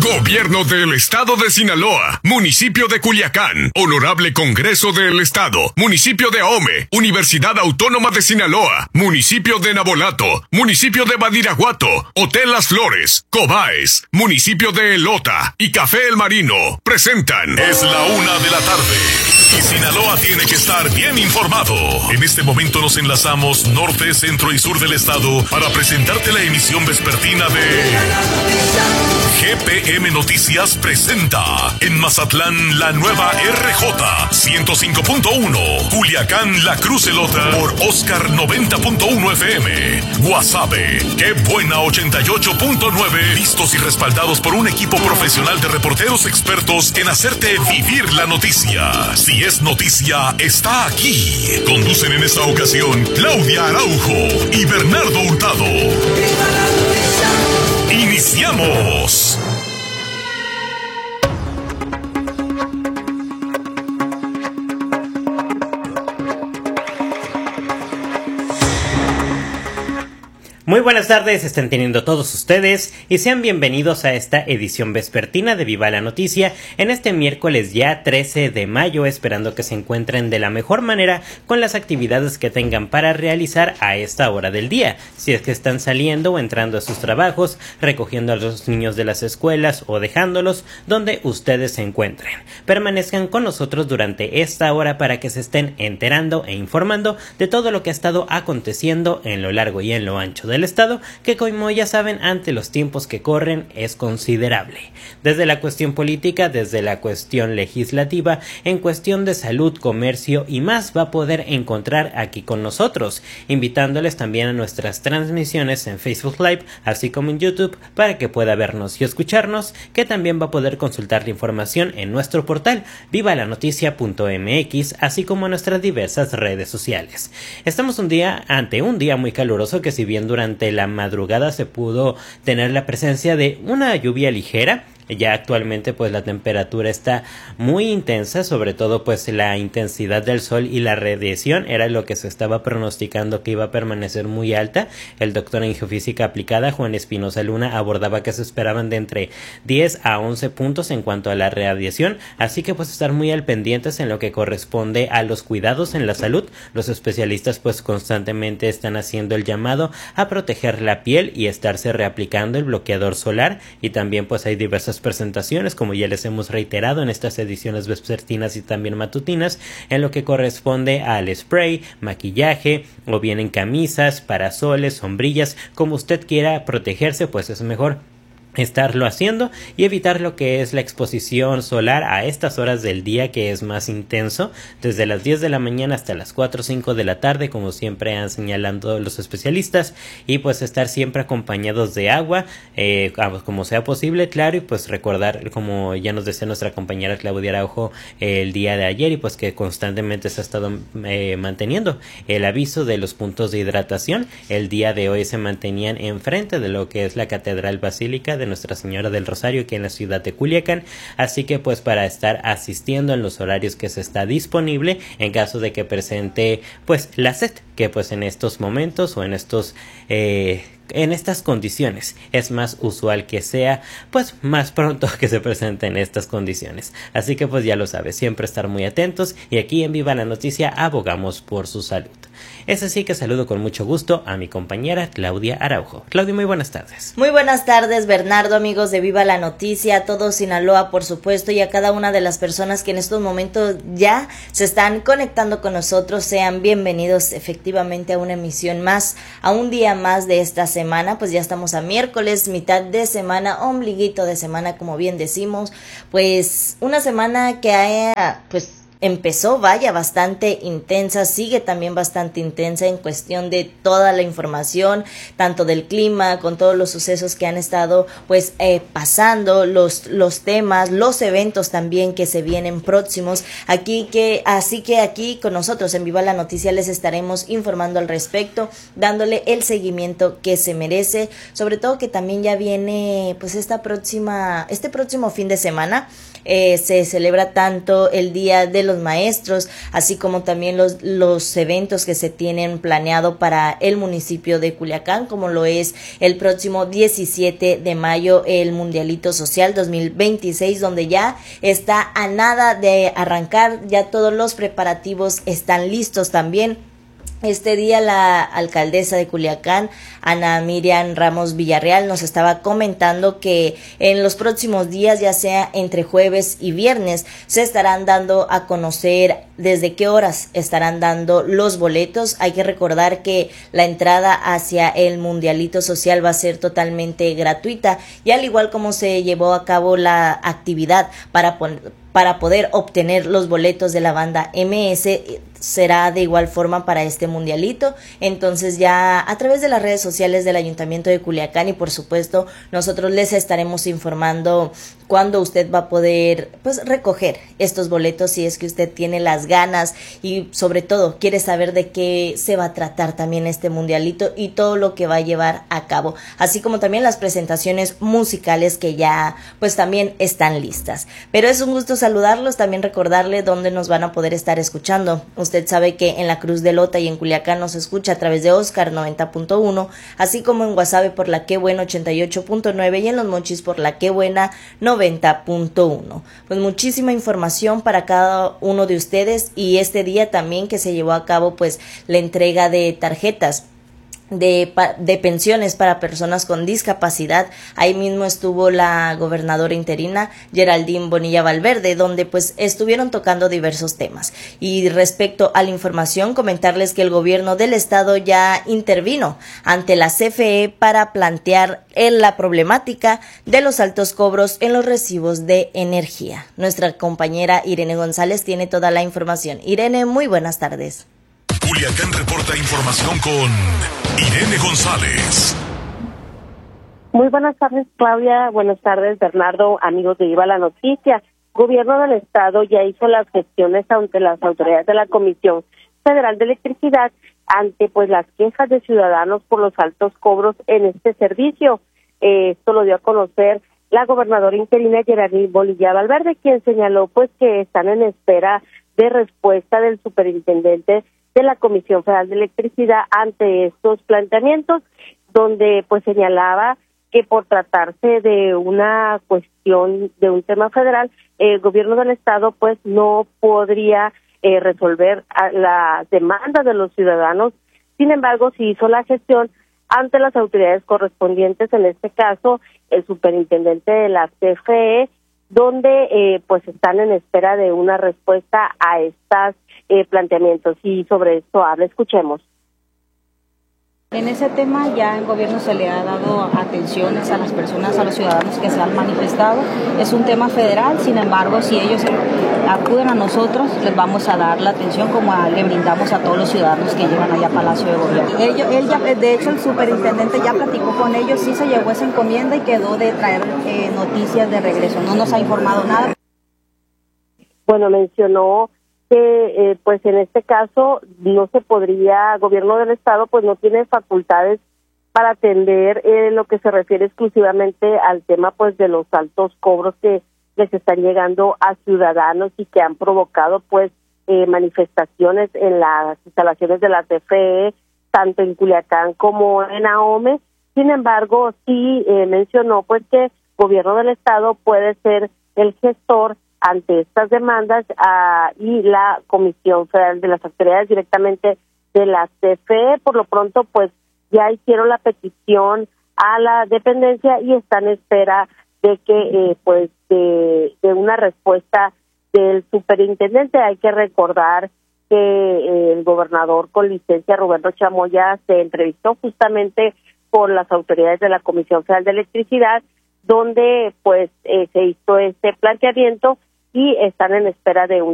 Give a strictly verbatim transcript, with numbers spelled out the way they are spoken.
Gobierno del Estado de Sinaloa, Municipio de Culiacán, Honorable Congreso del Estado, Municipio de Ahome, Universidad Autónoma de Sinaloa, Municipio de Nabolato, Municipio de Badiraguato, Hotel Las Flores, Cobaes, Municipio de Elota y Café El Marino presentan. Es la una de la tarde y Sinaloa tiene que estar bien informado. En este momento nos enlazamos norte, centro y sur del estado para presentarte la emisión vespertina de G P M Noticias presenta en Mazatlán la nueva R J ciento cinco punto uno, Culiacán La Cruz Elota por Oscar noventa punto uno F M, Guasave, Qué Buena ochenta y ocho punto nueve, listos y respaldados por un equipo profesional de reporteros expertos en hacerte vivir la noticia. Si es noticia, está aquí. Conducen en esta ocasión Claudia Araujo y Bernardo Hurtado. ¡Iniciamos! Muy buenas tardes, están teniendo todos ustedes y sean bienvenidos a esta edición vespertina de Viva la Noticia en este miércoles ya trece de mayo, esperando que se encuentren de la mejor manera con las actividades que tengan para realizar a esta hora del día, si es que están saliendo o entrando a sus trabajos, recogiendo a los niños de las escuelas o dejándolos donde ustedes se encuentren. Permanezcan con nosotros durante esta hora para que se estén enterando e informando de todo lo que ha estado aconteciendo en lo largo y en lo ancho de del estado, que como ya saben, ante los tiempos que corren es considerable. Desde la cuestión política, desde la cuestión legislativa, en cuestión de salud, comercio y más va a poder encontrar aquí con nosotros, invitándoles también a nuestras transmisiones en Facebook Live, así como en YouTube, para que pueda vernos y escucharnos, que también va a poder consultar la información en nuestro portal viva la noticia punto m x, así como en nuestras diversas redes sociales. Estamos un día ante un día muy caluroso que, si bien durante Durante la madrugada se pudo tener la presencia de una lluvia ligera, ya actualmente pues la temperatura está muy intensa, sobre todo pues la intensidad del sol y la radiación era lo que se estaba pronosticando que iba a permanecer muy alta. El doctor en geofísica aplicada Juan Espinosa Luna abordaba que se esperaban de entre diez a once puntos en cuanto a la radiación, así que pues estar muy al pendientes en lo que corresponde a los cuidados en la salud. Los especialistas pues constantemente están haciendo el llamado a proteger la piel y estarse reaplicando el bloqueador solar, y también pues hay diversas presentaciones, como ya les hemos reiterado en estas ediciones vespertinas y también matutinas, en lo que corresponde al spray, maquillaje, o bien en camisas, parasoles, sombrillas, como usted quiera protegerse, pues es mejor estarlo haciendo y evitar lo que es la exposición solar a estas horas del día, que es más intenso, desde las diez de la mañana hasta las cuatro o cinco de la tarde, como siempre han señalado los especialistas, y pues estar siempre acompañados de agua, eh, como sea posible, claro, y pues recordar, como ya nos decía nuestra compañera Claudia Araujo eh, el día de ayer, y pues que constantemente se ha estado eh, manteniendo el aviso de los puntos de hidratación. El día de hoy se mantenían enfrente de lo que es la Catedral Basílica de Nuestra Señora del Rosario, aquí en la ciudad de Culiacán, así que pues para estar asistiendo en los horarios que se está disponible en caso de que presente pues la sed, que pues en estos momentos o en estos eh, en estas condiciones es más usual que sea pues más pronto que se presente en estas condiciones, así que pues ya lo sabes, siempre estar muy atentos, y aquí en Viva la Noticia abogamos por su salud. Es así que saludo con mucho gusto a mi compañera Claudia Araujo. Claudia, muy buenas tardes. Muy buenas tardes, Bernardo, amigos de Viva la Noticia, a todo Sinaloa, por supuesto, y a cada una de las personas que en estos momentos ya se están conectando con nosotros. Sean bienvenidos efectivamente a una emisión más, a un día más de esta semana. Pues ya estamos a miércoles, mitad de semana, ombliguito de semana, como bien decimos. Pues una semana que ha, pues empezó, vaya, bastante intensa, sigue también bastante intensa en cuestión de toda la información, tanto del clima, con todos los sucesos que han estado pues eh, pasando, los, los temas, los eventos también que se vienen próximos, aquí que, así que aquí con nosotros en Viva la Noticia les estaremos informando al respecto, dándole el seguimiento que se merece, sobre todo que también ya viene pues esta próxima, este próximo fin de semana, eh, se celebra tanto el Día de los los maestros, así como también los, los eventos que se tienen planeado para el municipio de Culiacán, como lo es el próximo diecisiete de mayo, el Mundialito Social dos mil veintiséis, donde ya está a nada de arrancar, ya todos los preparativos están listos también. Este día la alcaldesa de Culiacán, Ana Miriam Ramos Villarreal, nos estaba comentando que en los próximos días, ya sea entre jueves y viernes, se estarán dando a conocer desde qué horas estarán dando los boletos. Hay que recordar que la entrada hacia el Mundialito Social va a ser totalmente gratuita, y al igual como se llevó a cabo la actividad para poner para poder obtener los boletos de la banda eme ese, será de igual forma para este mundialito. Entonces ya a través de las redes sociales del Ayuntamiento de Culiacán, y por supuesto nosotros les estaremos informando cuándo usted va a poder pues recoger estos boletos, si es que usted tiene las ganas y sobre todo quiere saber de qué se va a tratar también este mundialito y todo lo que va a llevar a cabo, así como también las presentaciones musicales que ya pues también están listas. Pero es un gusto saludarlos, también recordarle dónde nos van a poder estar escuchando. Usted sabe que en la Cruz de Lota y en Culiacán nos escucha a través de Oscar noventa punto uno, así como en Guasave por la Que Buena ochenta y ocho punto nueve y en Los Mochis por la Que Buena noventa punto uno. Pues muchísima información para cada uno de ustedes, y este día también que se llevó a cabo pues la entrega de tarjetas De, de pensiones para personas con discapacidad. Ahí mismo estuvo la gobernadora interina Geraldine Bonilla Valverde, donde pues estuvieron tocando diversos temas. Y respecto a la información, comentarles que el gobierno del estado ya intervino ante la C F E para plantear en la problemática de los altos cobros en los recibos de energía. Nuestra compañera Irene González tiene toda la información. Irene, muy buenas tardes. Culiacán reporta información con Irene González. Muy buenas tardes, Claudia. Buenas tardes, Bernardo, amigos de Viva la Noticia. Gobierno del Estado ya hizo las gestiones ante las autoridades de la Comisión Federal de Electricidad ante pues las quejas de ciudadanos por los altos cobros en este servicio. Eh, esto lo dio a conocer la gobernadora interina Geraldine Bonilla Valverde, quien señaló pues que están en espera de respuesta del superintendente de la Comisión Federal de Electricidad ante estos planteamientos, donde pues señalaba que por tratarse de una cuestión, de un tema federal, el gobierno del estado pues no podría eh, resolver la demanda de los ciudadanos. Sin embargo, sí hizo la gestión ante las autoridades correspondientes, en este caso el superintendente de la C F E, donde eh, pues están en espera de una respuesta a estas eh, planteamientos, y sobre esto habla. Escuchemos. En ese tema ya el gobierno se le ha dado atenciones a las personas, a los ciudadanos que se han manifestado. Es un tema federal, sin embargo, si ellos acuden a nosotros, les vamos a dar la atención como a, le brindamos a todos los ciudadanos que llegan allá a Palacio de Gobierno. Ellos, él ya, de hecho, el superintendente ya platicó con ellos, sí se llevó esa encomienda y quedó de traer eh, noticias de regreso. No nos ha informado nada. Bueno, mencionó que eh, pues en este caso no se podría, gobierno del estado pues no tiene facultades para atender eh, lo que se refiere exclusivamente al tema pues de los altos cobros que les están llegando a ciudadanos y que han provocado pues eh, manifestaciones en las instalaciones de la C F E, tanto en Culiacán como en Ahome. Sin embargo, sí eh, mencionó pues que gobierno del estado puede ser el gestor ante estas demandas uh, y la Comisión Federal de las Autoridades directamente de la C F E. Por lo pronto, pues ya hicieron la petición a la dependencia y están en espera de que, eh, pues, de, de una respuesta del superintendente. Hay que recordar que eh, el gobernador con licencia, Roberto Chamoya, se entrevistó justamente con las autoridades de la Comisión Federal de Electricidad, donde, pues, eh, se hizo este planteamiento y están en espera de un